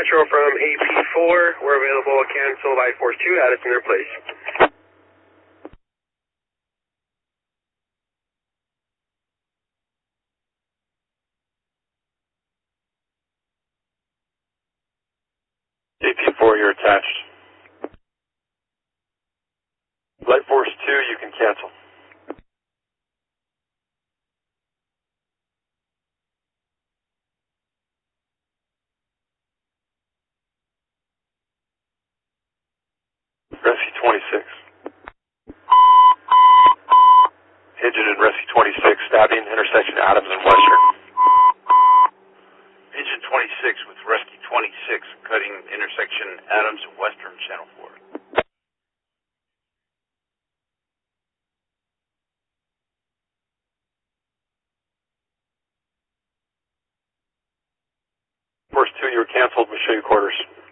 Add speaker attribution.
Speaker 1: Metro from AP4. We're available. Cancel Light Force 2. Add us in their place.
Speaker 2: AP4, you're attached. Light Force 2, you can cancel. Rescue 26. Engine in Rescue 26, stabbing intersection Adams and Western.
Speaker 3: Engine 26 with Rescue 26, cutting intersection Adams and Western, Channel 4.
Speaker 2: Force 2, you're canceled. We'll show you quarters.